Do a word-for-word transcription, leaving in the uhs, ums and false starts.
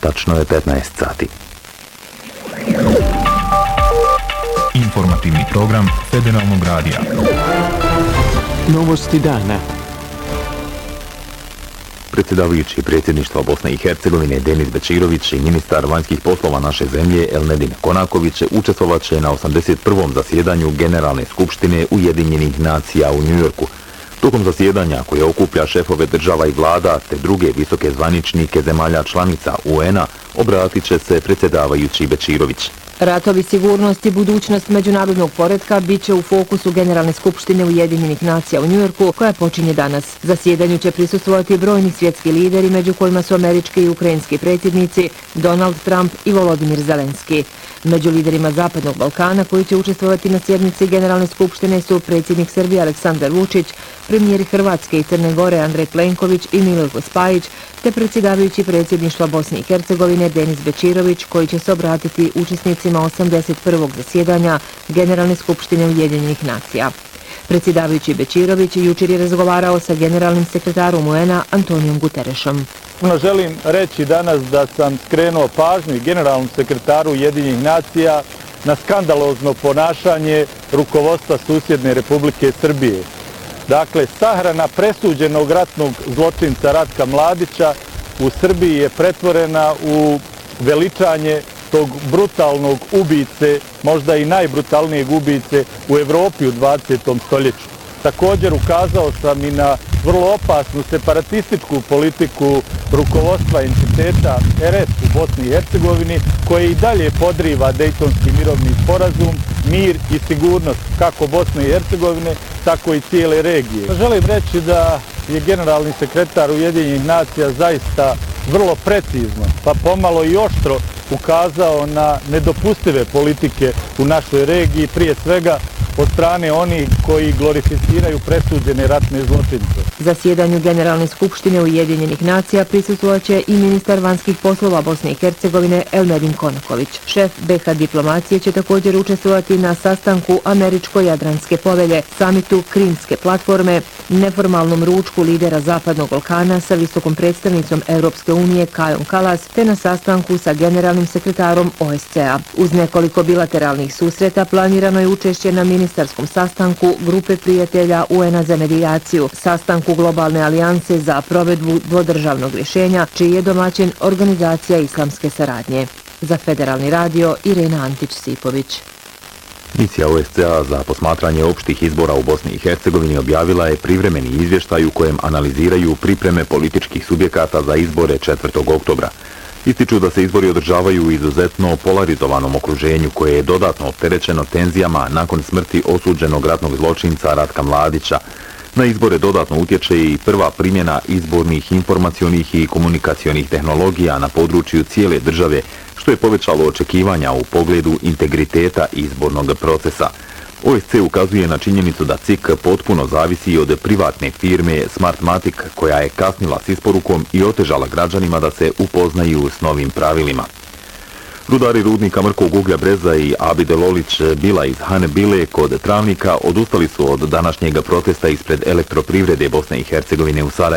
tačno je petnaest sati. Informativni program Federalnog radija. Novosti dana. Predsjedavajući predsjedništva Bosne i Hercegovine Denis Bečirović i ministar vanjskih poslova naše zemlje Elnedin Konaković učestvovat će na osamdeset prvom zasjedanju Generalne skupštine Ujedinjenih nacija u Njujorku. Tokom zasjedanja koje okuplja šefove država i vlada te druge visoke zvaničnike zemalja članica U N A obratit će se predsjedavajući Bečirović. Ratovi, sigurnost i budućnost međunarodnog poretka bit će u fokusu Generalne skupštine Ujedinjenih nacija u Njujorku, koja počinje danas. Zasjedanju će prisustvovati brojni svjetski lideri, među kojima su američki i ukrajinski predsjednici Donald Trump i Volodimir Zelenski. Među liderima Zapadnog Balkana koji će učestvovati na sjednici Generalne skupštine su predsjednik Srbije Aleksandar Vučić, premijeri Hrvatske i Crne Gore Andrej Plenković i Milorad Spajić, te predsjedavajući predsjedništva Bosne i Hercegovine Denis Bečirović, koji će se obratiti učesnicima osamdeset prvog zasjedanja Generalne skupštine Ujedinjenih nacija. Predsjedavajući Bečirović jučer je razgovarao sa generalnim sekretarom U N A Antonijom Guterešom. Želim reći danas da sam skrenuo pažnju generalnom sekretaru Ujedinjenih nacija na skandalozno ponašanje rukovodstva susjedne Republike Srbije. Dakle, sahrana presuđenog ratnog zločinca Ratka Mladića u Srbiji je pretvorena u veličanje tog brutalnog ubice, možda i najbrutalnijeg ubice u Evropi u dvadesetom stoljeću. Također ukazao sam i na vrlo opasnu separatističku politiku rukovodstva entiteta R S u Bosni i Hercegovini, koje i dalje podriva Dejtonski mirovni sporazum, mir i sigurnost kako Bosne i Hercegovine, tako i cijele regije. Želim reći da je generalni sekretar Ujedinjenih nacija zaista vrlo precizno, pa pomalo i oštro ukazao na nedopustive politike u našoj regiji, prije svega od strane onih koji glorificiraju presuđene ratne zločince. Zasjedanju Generalne skupštine Ujedinjenih nacija prisustvovat će i ministar vanjskih poslova Bosne i Hercegovine Elnedin Konaković. Šef B H diplomacije će također učestvovati na sastanku Američko-Jadranske povelje, samitu Krimske platforme, neformalnom ručku lidera Zapadnog Balkana sa visokom predstavnicom Europske unije Kajom Kalas, te na sastanku sa generalnim sekretarom O S C A. Uz nekoliko bilateralnih susreta planirano je učešće na ministarskom sastanku Grupe prijatelja U N A za medijaciju, sastanku Globalne alijanse za provedbu dvodržavnog rješenja, čiji je domaćin Organizacija islamske saradnje. Za Federalni radio Irena Antić-Sipović. Misija O S C A za posmatranje opštih izbora u Bosni i Hercegovini objavila je privremeni izvještaj u kojem analiziraju pripreme političkih subjekata za izbore četvrtog oktobra. Ističu da se izbori održavaju u izuzetno polarizovanom okruženju koje je dodatno opterećeno tenzijama nakon smrti osuđenog ratnog zločinca Ratka Mladića. Na izbore dodatno utječe i prva primjena izbornih informacionih i komunikacionih tehnologija na području cijele države, što je povećalo očekivanja u pogledu integriteta izbornog procesa. O S C ukazuje na činjenicu da C I K potpuno zavisi od privatne firme Smartmatic, koja je kasnila s isporukom i otežala građanima da se upoznaju s novim pravilima. Rudari rudnika Mrkog uglja Breza i Abide Lolić Bila iz Hane Bile kod Travnika odustali su od današnjeg protesta ispred Elektroprivrede Bosne i Hercegovine u Sarajevu.